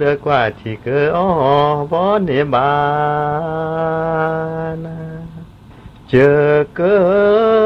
เดือกว่าที่เกออ๋อบอนเนบานาเจอเกอ